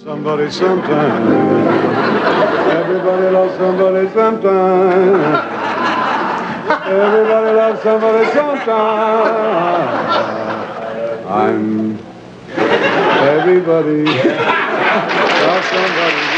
Somebody sometime. Everybody loves somebody sometime. Everybody loves somebody sometime. I'm everybody loves somebody.